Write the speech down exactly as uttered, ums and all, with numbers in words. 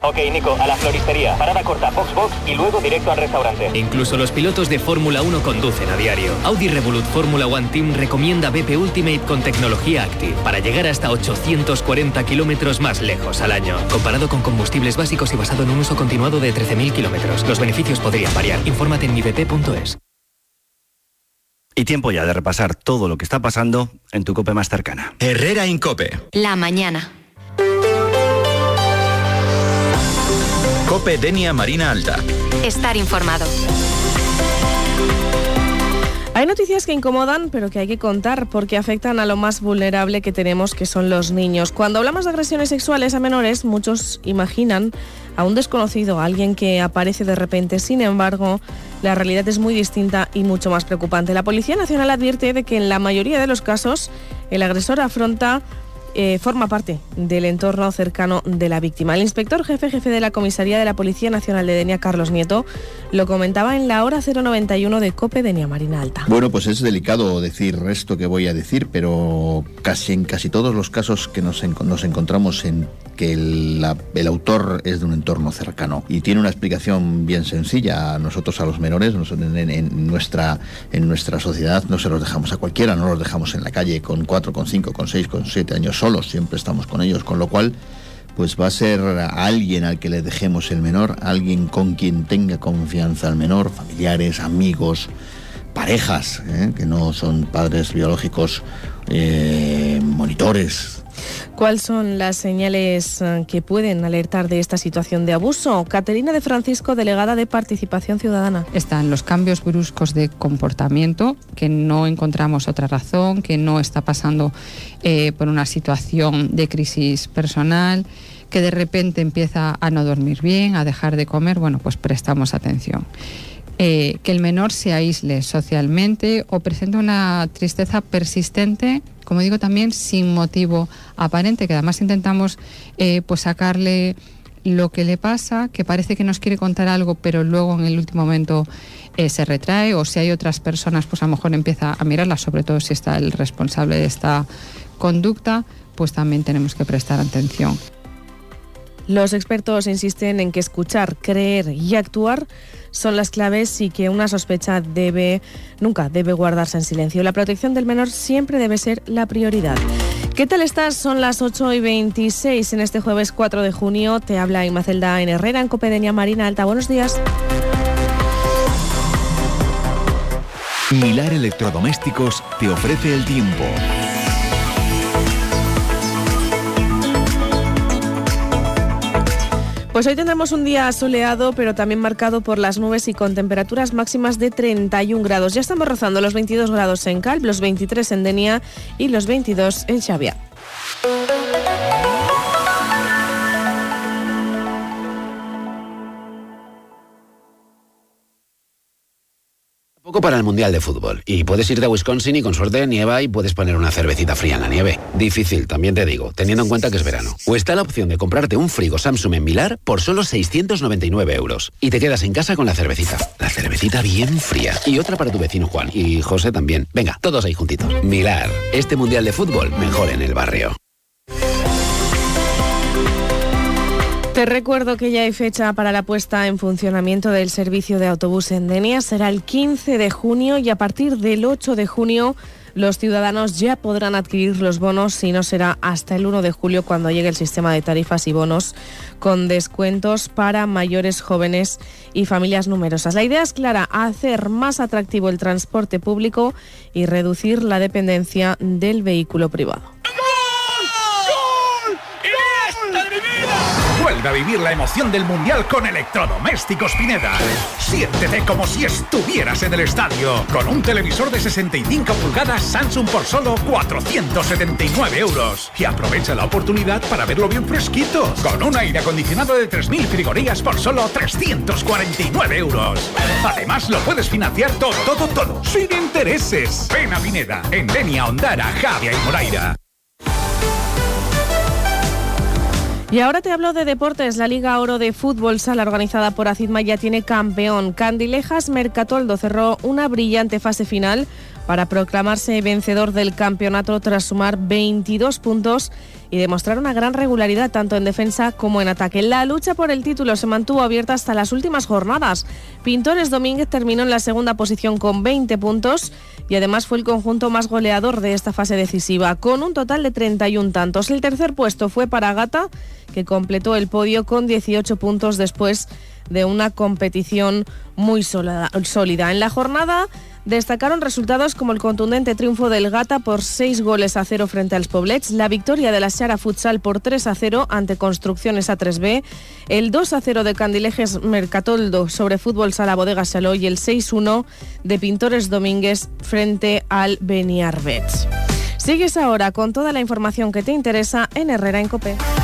Ok, Nico, a la floristería. Parada corta, box box y luego directo al restaurante. Incluso los pilotos de Fórmula uno conducen a diario. Audi Revolut Fórmula One Team recomienda B P Ultimate con tecnología Active para llegar hasta ochocientos cuarenta kilómetros más lejos al año. Comparado con combustibles básicos y basado en un uso continuado de trece mil kilómetros. Los beneficios podrían variar. Infórmate en mi b p punto es. Y tiempo ya de repasar todo lo que está pasando en tu COPE más cercana. Herrera Incope. La mañana. COPE Denia Marina Alta. Estar informado. Hay noticias que incomodan, pero que hay que contar porque afectan a lo más vulnerable que tenemos, que son los niños. Cuando hablamos de agresiones sexuales a menores, muchos imaginan a un desconocido, a alguien que aparece de repente. Sin embargo, la realidad es muy distinta y mucho más preocupante. La Policía Nacional advierte de que en la mayoría de los casos el agresor afronta Eh, forma parte del entorno cercano de la víctima. El inspector jefe jefe de la Comisaría de la Policía Nacional de Denia, Carlos Nieto, lo comentaba en la hora cero noventa y uno de COPE Denia Marina Alta. Bueno, pues es delicado decir esto que voy a decir, pero casi en casi todos los casos que nos, en, nos encontramos en que el, la, el autor es de un entorno cercano y tiene una explicación bien sencilla. Nosotros a los menores nos, en, en, en, nuestra, en nuestra sociedad no se los dejamos a cualquiera, no los dejamos en la calle con cuatro, con cinco, con seis, con siete años solos, siempre estamos con ellos, con lo cual pues va a ser a alguien al que le dejemos el menor, alguien con quien tenga confianza el menor, familiares, amigos, parejas, ¿eh? que no son padres biológicos, eh, monitores. ¿Cuáles son las señales que pueden alertar de esta situación de abuso? Caterina de Francisco, delegada de Participación Ciudadana. Están los cambios bruscos de comportamiento, que no encontramos otra razón, que no está pasando eh, por una situación de crisis personal, que de repente empieza a no dormir bien, a dejar de comer. Bueno, pues prestamos atención. Eh, que el menor se aísle socialmente o presente una tristeza persistente, como digo, también sin motivo aparente, que además intentamos eh, pues sacarle lo que le pasa, que parece que nos quiere contar algo, pero luego en el último momento eh, se retrae, o si hay otras personas, pues a lo mejor empieza a mirarla, sobre todo si está el responsable de esta conducta, pues también tenemos que prestar atención. Los expertos insisten en que escuchar, creer y actuar son las claves y que una sospecha debe nunca debe guardarse en silencio. La protección del menor siempre debe ser la prioridad. ¿Qué tal estás? Son las ocho y veintiséis en este jueves cuatro de junio. Te habla Imacelda en Herrera, en COPE Denia Marina Alta. Buenos días. Milar Electrodomésticos te ofrece el tiempo. Pues hoy tendremos un día soleado, pero también marcado por las nubes y con temperaturas máximas de treinta y un grados. Ya estamos rozando los veintidós grados en Calp, los veintitrés en Denia y los veintidós en Xavia. Poco para el Mundial de Fútbol. Y puedes irte a Wisconsin y con suerte nieva y puedes poner una cervecita fría en la nieve. Difícil, también te digo, teniendo en cuenta que es verano. O está la opción de comprarte un frigo Samsung en Milar por solo seiscientos noventa y nueve euros. Y te quedas en casa con la cervecita. La cervecita bien fría. Y otra para tu vecino Juan. Y José también. Venga, todos ahí juntitos. Milar. Este Mundial de Fútbol mejor en el barrio. Te recuerdo que ya hay fecha para la puesta en funcionamiento del servicio de autobús en Denia. Será el quince de junio y a partir del ocho de junio los ciudadanos ya podrán adquirir los bonos, y no será hasta el uno de julio cuando llegue el sistema de tarifas y bonos con descuentos para mayores, jóvenes y familias numerosas. La idea es clara: hacer más atractivo el transporte público y reducir la dependencia del vehículo privado. Vuelve a vivir la emoción del Mundial con Electrodomésticos Pineda. Siéntete como si estuvieras en el estadio. Con un televisor de sesenta y cinco pulgadas Samsung por solo cuatrocientos setenta y nueve euros. Y aprovecha la oportunidad para verlo bien fresquito. Con un aire acondicionado de tres mil frigorías por solo trescientos cuarenta y nueve euros. Además lo puedes financiar todo, todo, todo, sin intereses. Ven a Pineda, en Denia, Ondara, Javia y Moraira. Y ahora te hablo de deportes. La Liga Oro de Fútbol Sala, organizada por Acidma, ya tiene campeón. Candilejas Mercatoldo cerró una brillante fase final para proclamarse vencedor del campeonato tras sumar veintidós puntos y demostrar una gran regularidad tanto en defensa como en ataque. La lucha por el título se mantuvo abierta hasta las últimas jornadas. Pintores Domínguez terminó en la segunda posición con veinte puntos y además fue el conjunto más goleador de esta fase decisiva, con un total de treinta y uno tantos. El tercer puesto fue para Gata, que completó el podio con dieciocho puntos después de una competición muy sólida. En la jornada destacaron resultados como el contundente triunfo del Gata por seis goles a cero frente als Poblets, la victoria de la Xara Futsal por tres a cero ante Construcciones A tres B, el dos a cero de Candilejes Mercatoldo sobre Fútbol Sala Bodega Saló y el seis uno de Pintores Domínguez frente al Beniarbets. Sigues ahora con toda la información que te interesa en Herrera en COPE.